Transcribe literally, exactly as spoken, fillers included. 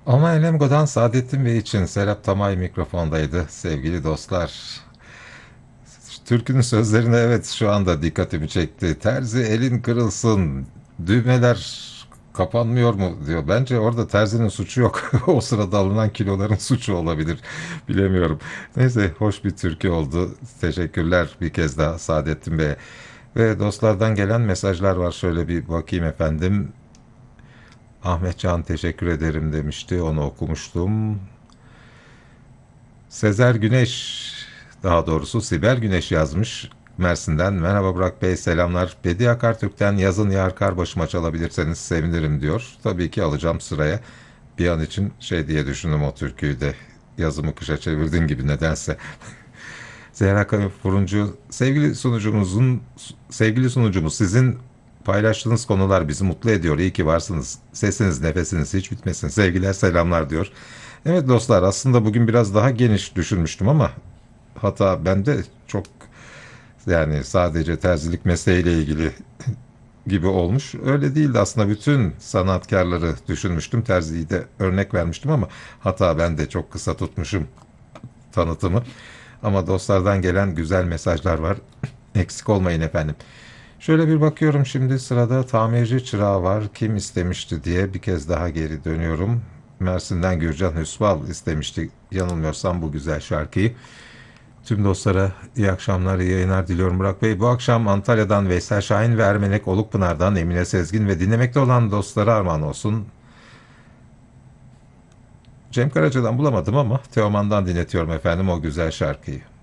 Ama Elemgo'dan Saadettin Bey için Serap Tamay mikrofondaydı sevgili dostlar. Türkünün sözlerine evet şu anda dikkatimi çekti. Terzi elin kırılsın, düğmeler kapanmıyor mu diyor. Bence orada terzinin suçu yok. O sırada alınan kiloların suçu olabilir. Bilemiyorum. Neyse hoş bir türkü oldu. Teşekkürler bir kez daha Saadettin Bey'e. Ve dostlardan gelen mesajlar var. Şöyle bir bakayım efendim. Ahmet Can teşekkür ederim demişti. Onu okumuştum. Sezer Güneş, daha doğrusu Sibel Güneş yazmış Mersin'den. Merhaba Burak Bey, selamlar. Bediye Akartürk'ten yazın yar kar başıma çalabilirseniz sevinirim diyor. Tabii ki alacağım sıraya. Bir an için şey diye düşündüm o türküyü de. Yazımı kışa çevirdin gibi nedense. Zehra Furuncu, sevgili sunucumuzun, sevgili sunucumuz sizin paylaştığınız konular bizi mutlu ediyor. İyi ki varsınız. Sesiniz, nefesiniz hiç bitmesin. Sevgiler, selamlar diyor. Evet dostlar aslında bugün biraz daha geniş düşünmüştüm ama hata bende çok yani sadece terzilik mesleğiyle ilgili gibi olmuş. Öyle değildi aslında bütün sanatkarları düşünmüştüm. Terziyi de örnek vermiştim ama hata ben de çok kısa tutmuşum tanıtımı. Ama dostlardan gelen güzel mesajlar var. Eksik olmayın efendim. Şöyle bir bakıyorum şimdi sırada tamirci çırağı var. Kim istemişti diye bir kez daha geri dönüyorum. Mersin'den Gürcan Hüsval istemişti yanılmıyorsam bu güzel şarkıyı. Tüm dostlara iyi akşamlar, iyi yayınlar diliyorum Burak Bey. Bu akşam Antalya'dan Veysel Şahin ve Ermenek Olukpınar'dan Emine Sezgin ve dinlemekte olan dostlara armağan olsun. Cem Karaca'dan bulamadım ama Teoman'dan dinletiyorum efendim o güzel şarkıyı.